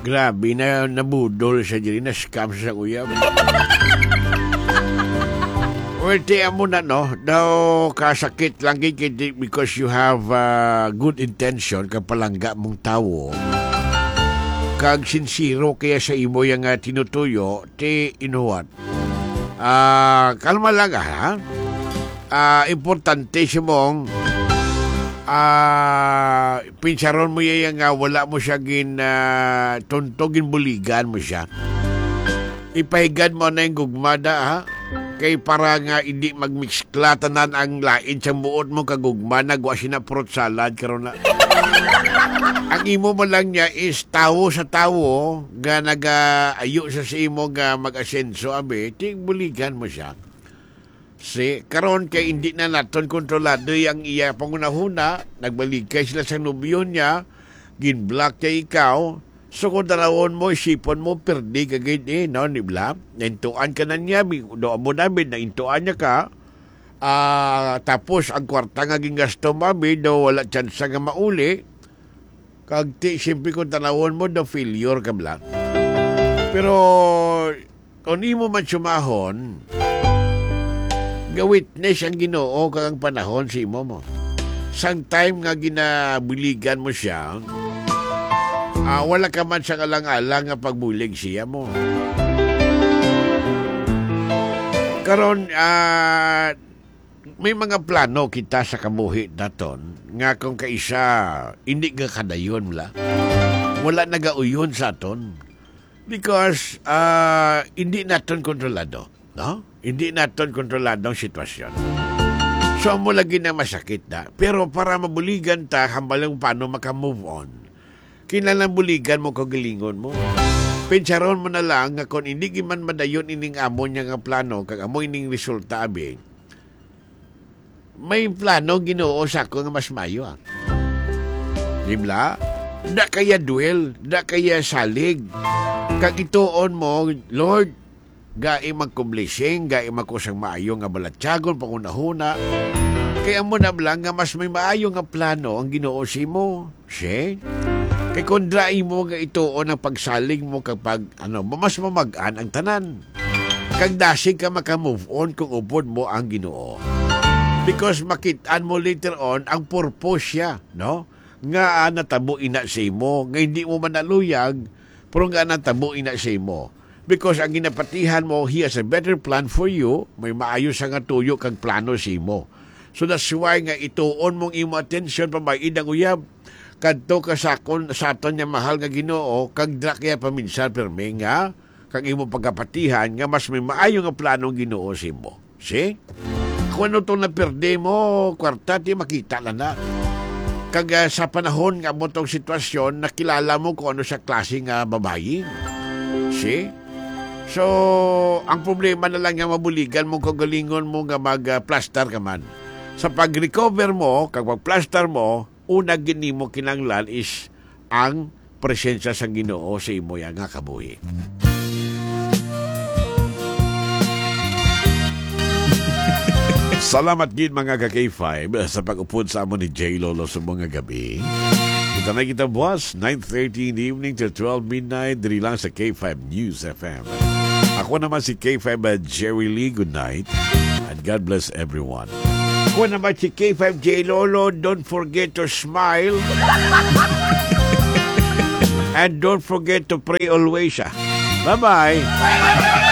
Grabe na nabudol siya dyan. Na-scam sa uyab. Well, tiyan mo na, no? Daw kasakit lang kikiti because you have good intention kapalangga mong tao. Kag sincero kaya sa imo yung tinutuyo, you know what? Kalma lang, ha? Importante siya mong pinsaron mo yung wala mo siya tuntugin buligan mo siya. Ipahigan mo na yung gugmada, ha? Kay para nga hindi magmixklatanan ang lain sa buot mo kagugma nagwa siya na fruit salad karon na. Ang imo mo lang niya is tawo sa tawo nga nag-ayo sa imo nga mag-asenso abe ting buligan mo siya. Si karon kay hindi na naton kontrolado yang iya pangunahuna nagbaligkay sila sa nobyo niya gin-block niya ikaw. So kung darawon mo, isipon mo, perdi ka gini, no, ni Bla? Naintuan ka na niya, doon mo namin, naintuan niya ka. Tapos, ang kwarta nga gingasto mami, do wala chance nga mauli. Kagti, siyempre kung darawon mo, do failure ka, Bla. Pero, kung di mo man sumahon, ga-witness ang Ginoo kang panahon si imo mo. Sang time nga ginabiligan mo siya, wala ka man sa alang-alang nga pagbulig siya mo. Karon, may mga plano kita sa kabuhi naton nga kung kaisa hindi ka kadayon la. Wala nagauyon sa aton because hindi naton kontrolado, no? Hindi naton kontrolado ang sitwasyon. So mo lagi na masakit na. Pero para mabuligan ta hambalang paano maka-move on. Kinalang buligan mo kagalingon mo. Pensaron mo na lang nga kung hindi giman madayon ining amo niya nga plano kag amo ining resulta abi. May plano Ginoo sa ko nga mas mayo. Dibla? Da kaya duel, da kaya salig. Kag ituon mo, Lord, gai magkublessing, gai makusang maayo nga balatyagon pangunahuna. Kaya mo na lang nga mas may maayo nga plano ang Ginoo simo. Si? Kay kung drai mo nga ituon ang pagsalig mo kapag mas mamagaan ang tanan. Kag dasig ka maka-move on kung upod mo ang Ginoo. Because makitaan mo later on ang purpose siya, no? Nga natabo ina sa imo, nga hindi mo manaluyag, pero nga natabo ina sa imo. Because ang ginapatihan mo, He has a better plan for you, may maayos nga tuyo kag plano sa imo. So that's why nga ituon mong imo attention pamaid ang uyab, kadto ka sa aton niya mahal nga Ginoo kag dra kaya paminsan perme nga kag imo pagkapatihan nga mas may maayo nga planong Ginoo sa imo. See? Kung ano itong naperde mo, kwarta ti makita na. Kag sa panahon nga mo itong sitwasyon, nakilala mo kung ano sa klase nga babae. See? So, ang problema na lang nga mabuligan mo kung galingon mo nga mag-plaster ka man. Sa pag-recover mo, kag pag-plaster mo, una gini mo kinanglan is ang presensya sa Ginoo sa imo nga kabuhi. Salamat gid mga ka-K5 sa pag-upod sa amon ni J. Lolo sa mga gabi. Kita na kita boss, 9:30 in the evening to 12 midnight, diri lang sa K5 News FM. Ako naman si K5 Jerry Lee, good night, and God bless everyone. Ako naman si K5 J. Lolo, don't forget to smile, and don't forget to pray always. Bye-bye!